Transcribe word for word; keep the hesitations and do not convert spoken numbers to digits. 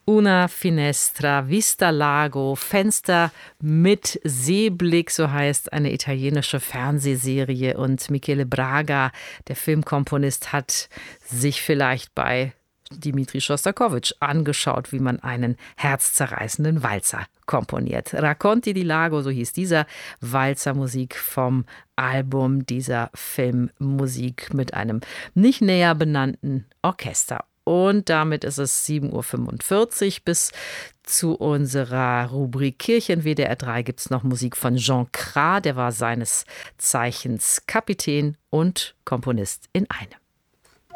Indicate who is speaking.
Speaker 1: Una Finestra, Vista Lago, Fenster mit Seeblick, so heißt eine italienische Fernsehserie. Und Michele Braga, der Filmkomponist, hat sich vielleicht bei Dmitri Schostakowitsch angeschaut, wie man einen herzzerreißenden Walzer komponiert. Racconti di Lago, so hieß dieser Walzermusik vom Album dieser Filmmusik mit einem nicht näher benannten Orchester. Und damit ist es sieben Uhr fünfundvierzig. Bis zu unserer Rubrik Kirchen W D R drei gibt es noch Musik von Jean Cras. Der war seines Zeichens Kapitän und Komponist in einem.